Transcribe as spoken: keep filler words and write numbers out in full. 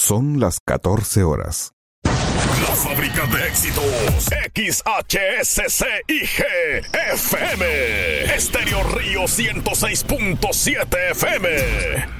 Son las catorce horas. La fábrica de éxitos. X H S C I G F M. Estéreo Río ciento seis punto siete F M.